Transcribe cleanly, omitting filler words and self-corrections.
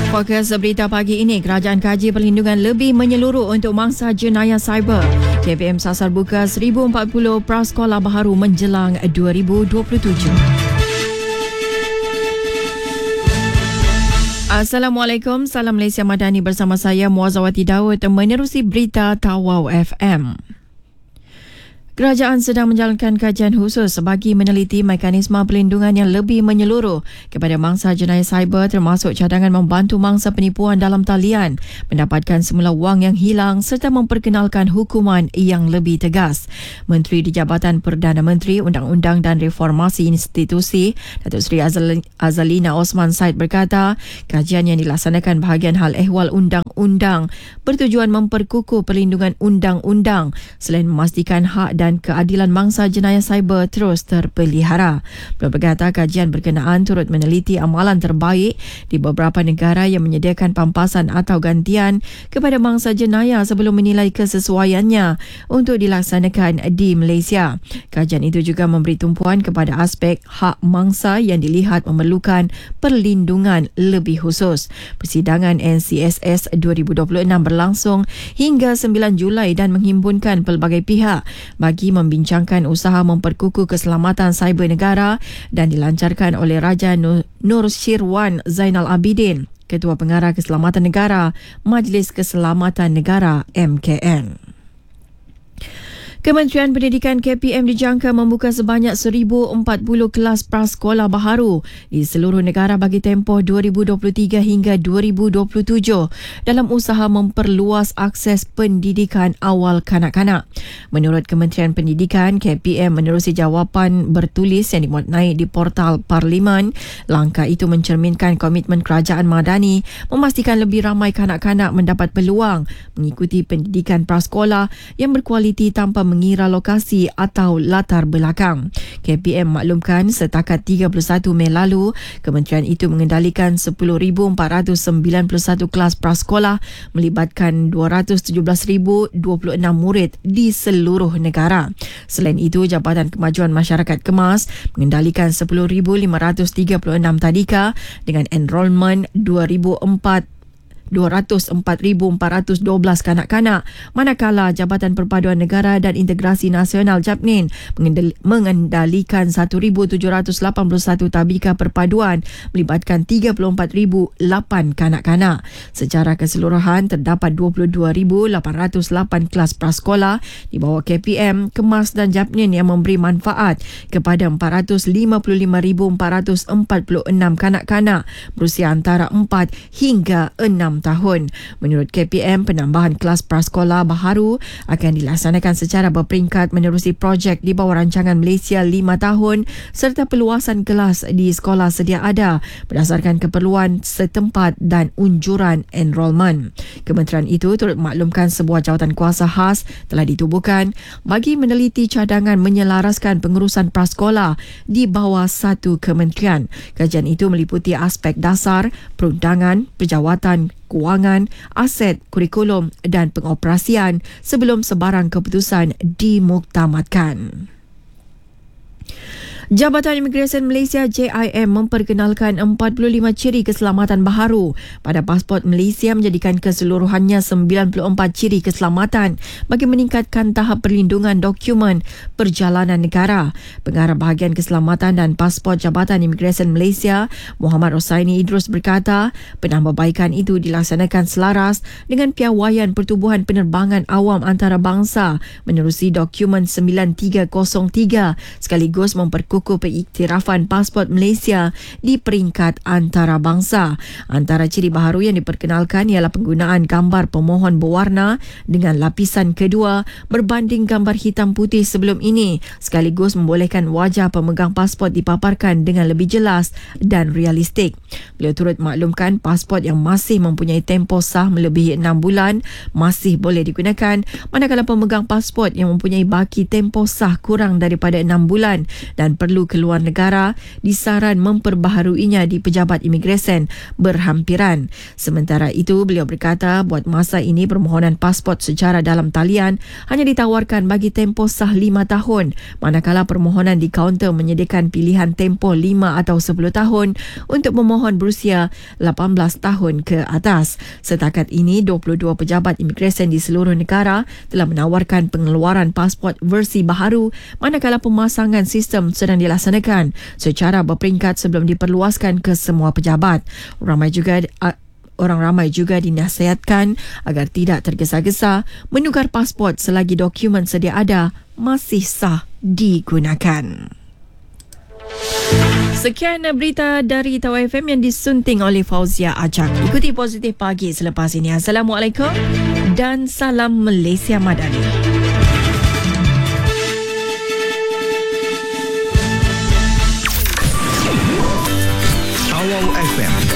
Fokus berita pagi ini, kerajaan kaji perlindungan lebih menyeluruh untuk mangsa jenayah cyber. KPM sasar buka 1040 prasekolah baharu menjelang 2027. Assalamualaikum, salam Malaysia Madani bersama saya Muazzawati Daud menerusi berita Tawau FM. Kerajaan sedang menjalankan kajian khusus bagi meneliti mekanisme perlindungan yang lebih menyeluruh kepada mangsa jenayah cyber, termasuk cadangan membantu mangsa penipuan dalam talian mendapatkan semula wang yang hilang serta memperkenalkan hukuman yang lebih tegas. Menteri di Jabatan Perdana Menteri Undang-Undang dan Reformasi Institusi, Datuk Seri Azalina Osman Said berkata, kajian yang dilaksanakan bahagian hal ehwal undang-undang bertujuan memperkukuh perlindungan undang-undang selain memastikan hak dan keadilan mangsa jenayah cyber terus terpelihara. Beliau berkata kajian berkenaan turut meneliti amalan terbaik di beberapa negara yang menyediakan pampasan atau gantian kepada mangsa jenayah sebelum menilai kesesuaiannya untuk dilaksanakan di Malaysia. Kajian itu juga memberi tumpuan kepada aspek hak mangsa yang dilihat memerlukan perlindungan lebih khusus. Persidangan NCSS 2026 berlangsung hingga 9 Julai dan menghimpunkan pelbagai pihak bagi membincangkan usaha memperkukuh keselamatan cyber negara dan dilancarkan oleh Raja Nur Syirwan Zainal Abidin, Ketua Pengarah Keselamatan Negara, Majlis Keselamatan Negara MKN. Kementerian Pendidikan KPM dijangka membuka sebanyak 1,040 kelas prasekolah baharu di seluruh negara bagi tempoh 2023 hingga 2027 dalam usaha memperluas akses pendidikan awal kanak-kanak. Menurut Kementerian Pendidikan, KPM menerusi jawapan bertulis yang dimuat naik di portal Parlimen. Langkah itu mencerminkan komitmen kerajaan Madani memastikan lebih ramai kanak-kanak mendapat peluang mengikuti pendidikan prasekolah yang berkualiti tanpa mengira lokasi atau latar belakang. KPM maklumkan setakat 31 Mei lalu, kementerian itu mengendalikan 10,491 kelas prasekolah melibatkan 217,026 murid di seluruh negara. Selain itu, Jabatan Kemajuan Masyarakat Kemas mengendalikan 10,536 tadika dengan enrolment 204,412 kanak-kanak, manakala Jabatan Perpaduan Negara dan Integrasi Nasional JAPNIN mengendalikan 1,781 tabika perpaduan melibatkan 34,008 kanak-kanak. Secara keseluruhan, terdapat 22,808 kelas prasekolah di bawah KPM, Kemas dan JAPNIN yang memberi manfaat kepada 455,446 kanak-kanak berusia antara 4 hingga 6 tahun. Menurut KPM, penambahan kelas prasekolah baharu akan dilaksanakan secara berperingkat menerusi projek di bawah rancangan Malaysia 5 tahun serta peluasan kelas di sekolah sedia ada berdasarkan keperluan setempat dan unjuran enrolment. Kementerian itu turut maklumkan sebuah jawatan kuasa khas telah ditubuhkan bagi meneliti cadangan menyelaraskan pengurusan prasekolah di bawah satu kementerian. Kajian itu meliputi aspek dasar, perundangan, perjawatan, kewangan, aset, kurikulum dan pengoperasian sebelum sebarang keputusan dimuktamadkan. Jabatan Imigresen Malaysia JIM memperkenalkan 45 ciri keselamatan baharu pada pasport Malaysia menjadikan keseluruhannya 94 ciri keselamatan bagi meningkatkan tahap perlindungan dokumen perjalanan negara. Pengarah Bahagian Keselamatan dan Pasport Jabatan Imigresen Malaysia, Muhammad Rosaini Idrus berkata, penambahbaikan itu dilaksanakan selaras dengan piawaian Pertubuhan Penerbangan Awam Antarabangsa menerusi dokumen 9303 sekaligus memperkukuh pengiktirafan pasport Malaysia di peringkat antarabangsa. Antara ciri baharu yang diperkenalkan ialah penggunaan gambar pemohon berwarna dengan lapisan kedua berbanding gambar hitam putih sebelum ini, sekaligus membolehkan wajah pemegang pasport dipaparkan dengan lebih jelas dan realistik. Beliau turut maklumkan pasport yang masih mempunyai tempoh sah melebihi 6 bulan masih boleh digunakan, manakala pemegang pasport yang mempunyai baki tempoh sah kurang daripada 6 bulan dan perlu keluar negara disaran memperbaharuinya di pejabat imigresen berhampiran. Sementara itu, beliau berkata buat masa ini permohonan pasport secara dalam talian hanya ditawarkan bagi tempoh sah 5 tahun, manakala permohonan di kaunter menyediakan pilihan tempoh 5 atau 10 tahun untuk pemohon berusia 18 tahun ke atas. Setakat ini, 22 pejabat imigresen di seluruh negara telah menawarkan pengeluaran pasport versi baharu, manakala pemasangan sistem sedang dilaksanakan secara berperingkat sebelum diperluaskan ke semua pejabat. Orang ramai juga dinasihatkan agar tidak tergesa-gesa menukar pasport selagi dokumen sedia ada masih sah digunakan. Sekian berita dari Tawai FM yang disunting oleh Fauzia Ajak. Ikuti Positif Pagi selepas ini. Assalamualaikum dan salam Malaysia Madani.